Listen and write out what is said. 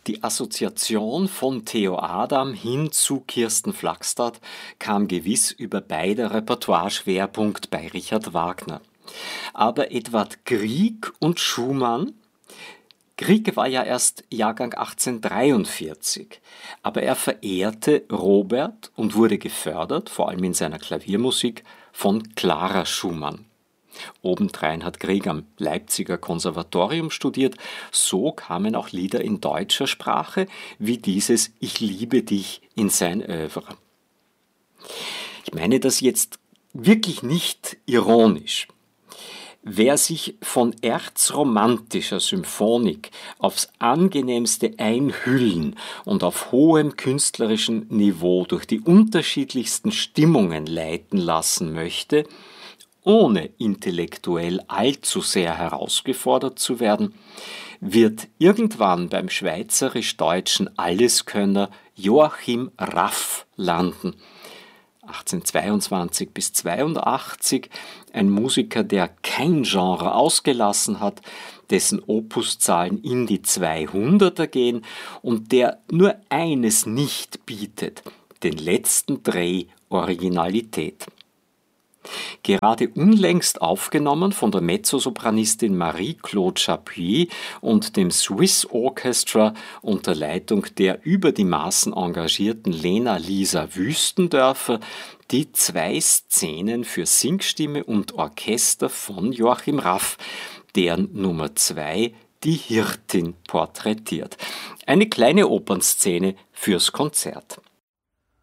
Die Assoziation von Theo Adam hin zu Kirsten Flagstad kam gewiss über beider Repertoireschwerpunkt bei Richard Wagner. Aber Edvard Grieg und Schumann. Grieg war ja erst Jahrgang 1843, aber er verehrte Robert und wurde gefördert, vor allem in seiner Klaviermusik, von Clara Schumann. Obendrein hat Grieg am Leipziger Konservatorium studiert, so kamen auch Lieder in deutscher Sprache, wie dieses Ich liebe dich in sein Œuvre. Ich meine das jetzt wirklich nicht ironisch. Wer sich von erzromantischer Symphonik aufs angenehmste einhüllen und auf hohem künstlerischen Niveau durch die unterschiedlichsten Stimmungen leiten lassen möchte, ohne intellektuell allzu sehr herausgefordert zu werden, wird irgendwann beim schweizerisch-deutschen Alleskönner Joachim Raff landen. 1822 bis 1882, ein Musiker, der kein Genre ausgelassen hat, dessen Opuszahlen in die 200er gehen und der nur eines nicht bietet, den letzten Dreh Originalität. Gerade unlängst aufgenommen von der Mezzosopranistin Marie-Claude Chapuis und dem Swiss Orchestra unter Leitung der über die Maßen engagierten Lena-Lisa Wüstendörfer, die 2 Szenen für Singstimme und Orchester von Joachim Raff, deren Nummer 2 die Hirtin porträtiert. Eine kleine Opernszene fürs Konzert.